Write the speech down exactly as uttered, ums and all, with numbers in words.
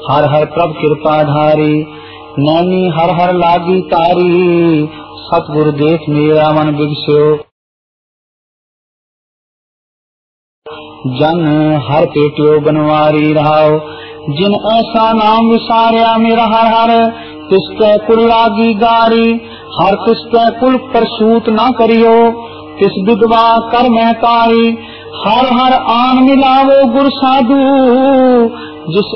हर हर प्रभ कृपा धारी, नैनी हर हर लागी तारी, सतगुरु देख मेरा मन बिगस्यो, जन हर पेटियो बनवारी रहाओ। जिन ऐसा नाम विसारिया मेरा हर हर, तिसके कुल लागी गारी, हर तिसके कुल परसूत न करियो, तिस विधवा कर मैं तारी। हर हर आन मिलावो गुर साधु, जिस